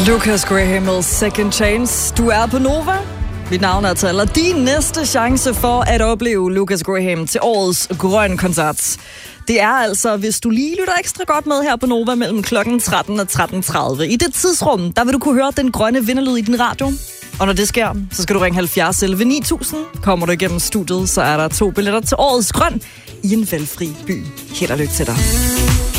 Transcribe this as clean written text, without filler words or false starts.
Lucas Graham med Second Chance. Du er på Nova. Mit navn er Taller. Din næste chance for at opleve Lucas Graham til årets Grøn Koncert. Det er altså, hvis du lige lytter ekstra godt med her på Nova mellem klokken 13 og 13.30. I det tidsrum, der vil du kunne høre den grønne vinderlyd i din radio. Og når det sker, så skal du ringe 70 11 9000. Kommer du igennem studiet, så er der 2 billetter til årets Grøn i en valgfri by. Held og lykke til dig.